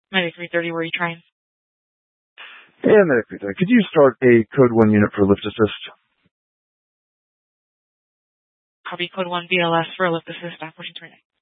Medic 330, where are you trying? Yeah, Medic 330. Could you start a Code 1 unit for lift assist? Copy Code 1 BLS for a lift assist, pushing 29.